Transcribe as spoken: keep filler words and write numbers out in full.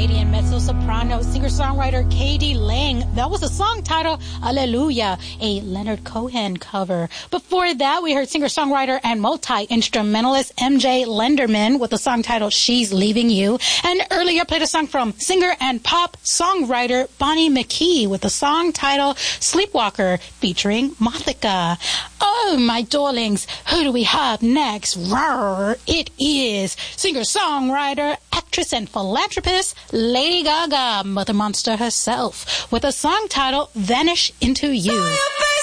Canadian mezzo-soprano singer-songwriter Katie Lang. That was a song titled Alleluia, a Leonard Cohen cover. Before that, we heard singer-songwriter and multi-instrumentalist M J Lenderman with a song titled She's Leaving You. And earlier played a song from singer and pop songwriter Bonnie McKee with a song titled Sleepwalker featuring Mothika. Oh, my darlings, who do we have next? Rawr, it is singer-songwriter, actress, and philanthropist Lady Gaga, Mother Monster herself, with a song titled Vanish Into You.